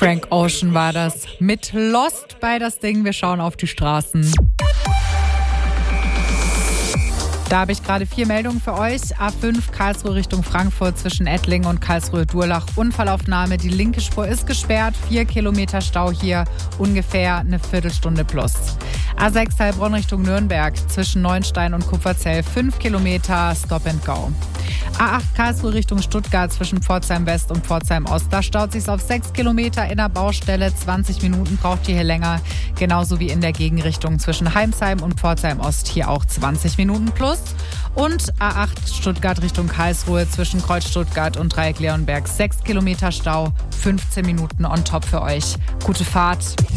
Frank Ocean war das. Mit Lost bei das Ding. Wir schauen auf die Straßen. Da habe ich gerade 4 Meldungen für euch. A5 Karlsruhe Richtung Frankfurt zwischen Ettlingen und Karlsruhe-Durlach. Unfallaufnahme. Die linke Spur ist gesperrt. 4 Kilometer Stau hier. Ungefähr eine Viertelstunde plus. A6 Heilbronn Richtung Nürnberg zwischen Neuenstein und Kupferzell. 5 Kilometer Stop and Go. A8 Karlsruhe Richtung Stuttgart zwischen Pforzheim West und Pforzheim Ost. Da staut sich's auf 6 Kilometer in der Baustelle. 20 Minuten braucht ihr hier länger. Genauso wie in der Gegenrichtung zwischen Heimsheim und Pforzheim Ost. Hier auch 20 Minuten plus. Und A8 Stuttgart Richtung Karlsruhe zwischen Kreuz Stuttgart und Dreieck Leonberg. 6 Kilometer Stau. 15 Minuten on top für euch. Gute Fahrt.